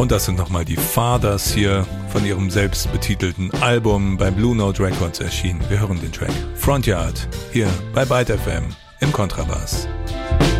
Und das sind nochmal die Fathers hier von ihrem selbstbetitelten Album bei Blue Note Records erschienen. Wir hören den Track Frontyard hier bei Byte FM im Kontrabass.